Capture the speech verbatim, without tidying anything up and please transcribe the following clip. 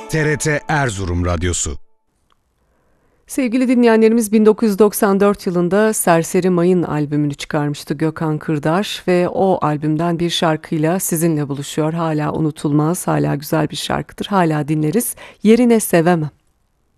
T R T Erzurum Radyosu. Sevgili dinleyenlerimiz, bin dokuz yüz doksan dört yılında Serseri Mayın albümünü çıkarmıştı Gökhan Kırdar ve o albümden bir şarkıyla sizinle buluşuyor. Hala unutulmaz, hala güzel bir şarkıdır, hala dinleriz. Yerine Sevemem.